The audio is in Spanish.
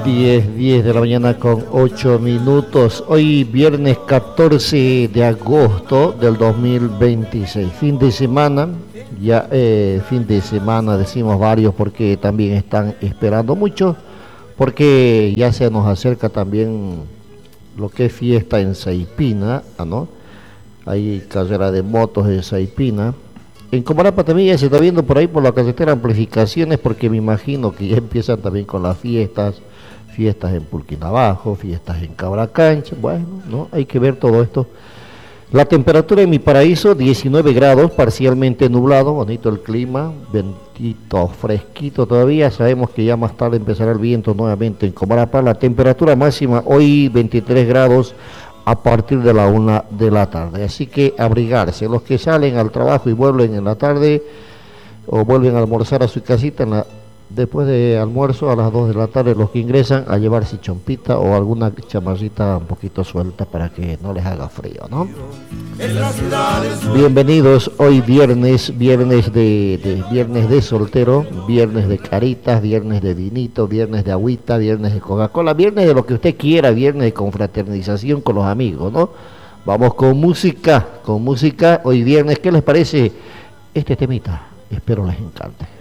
10 de la mañana con 8 minutos. Hoy viernes 14 de agosto del 2026. Fin de semana, ya fin de semana decimos varios porque también están esperando mucho, porque ya se nos acerca también lo que es fiesta en Saipina, ¿no? Hay carrera de motos en Saipina. En Comarapa también ya se está viendo por ahí por la carretera amplificaciones, porque me imagino que ya empiezan también con las fiestas en Pulquinabajo, fiestas en Cabracancha. Bueno, no, hay que ver todo esto. La temperatura en mi paraíso, 19 grados, parcialmente nublado, bonito el clima, ventito fresquito todavía. Sabemos que ya más tarde empezará el viento nuevamente en Comarapa. La temperatura máxima hoy 23 grados a partir de la 1 de la tarde. Así que abrigarse. Los que salen al trabajo y vuelven en la tarde o vuelven a almorzar a su casita después de almuerzo a las 2 de la tarde, los que ingresan a llevarse chompita o alguna chamarrita un poquito suelta para que no les haga frío, ¿no? Bienvenidos hoy viernes de soltero, viernes de caritas, viernes de vinito, viernes de agüita, viernes de Coca-Cola, viernes de lo que usted quiera, viernes de confraternización con los amigos, ¿no? Vamos con música, hoy viernes. ¿Qué les parece este temita? Espero les encante.